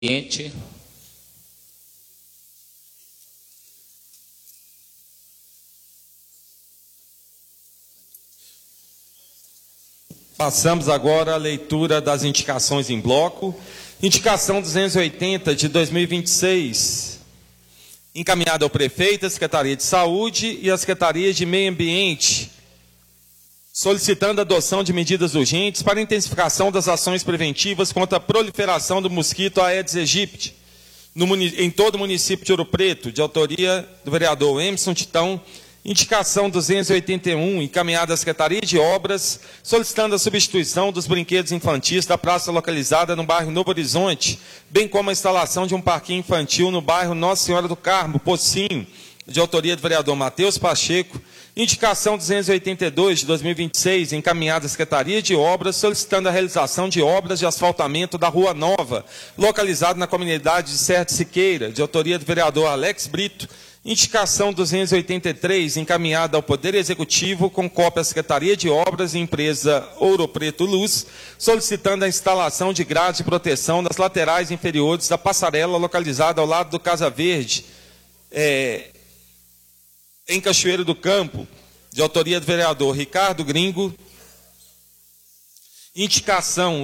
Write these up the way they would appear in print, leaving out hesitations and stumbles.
ambiente. Passamos agora à leitura das indicações em bloco. Indicação 280 de 2026, encaminhada ao prefeito, à Secretaria de Saúde e à Secretaria de Meio Ambiente, solicitando a adoção de medidas urgentes para a intensificação das ações preventivas contra a proliferação do mosquito Aedes aegypti em todo o município de Ouro Preto, de autoria do vereador Emerson Titão. Indicação 281, encaminhada à Secretaria de Obras, solicitando a substituição dos brinquedos infantis da praça localizada no bairro Novo Horizonte, bem como a instalação de um parquinho infantil no bairro Nossa Senhora do Carmo, Pocinho, de autoria do vereador Matheus Pacheco. Indicação 282 de 2026, encaminhada à Secretaria de Obras, solicitando a realização de obras de asfaltamento da Rua Nova, localizada na comunidade de Serra de Siqueira, de autoria do vereador Alex Brito. Indicação 283, encaminhada ao Poder Executivo, com cópia à Secretaria de Obras e empresa Ouro Preto Luz, solicitando a instalação de grades de proteção nas laterais inferiores da passarela localizada ao lado do Casa Verde, em Cachoeiro do Campo, de autoria do vereador Ricardo Gringo. Indicação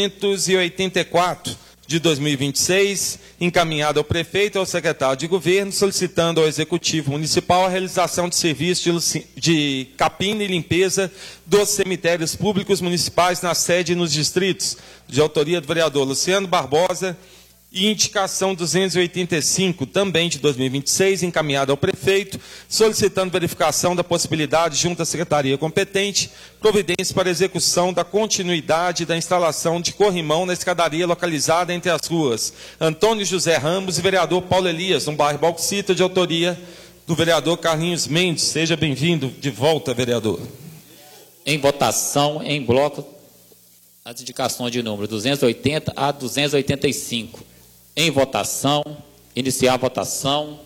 284 de 2026, encaminhada ao prefeito e ao secretário de governo, solicitando ao Executivo Municipal a realização de serviços de capina e limpeza dos cemitérios públicos municipais na sede e nos distritos, de autoria do vereador Luciano Barbosa. E indicação 285, também de 2026, encaminhada ao prefeito, solicitando verificação da possibilidade, junto à secretaria competente, providências para execução da continuidade da instalação de corrimão na escadaria localizada entre as ruas Antônio José Ramos e vereador Paulo Elias, no bairro Bauxita, de autoria do vereador Carlinhos Mendes. Seja bem-vindo de volta, vereador. Em votação, em bloco, as indicações de número 280 a 285. Em votação, iniciar a votação.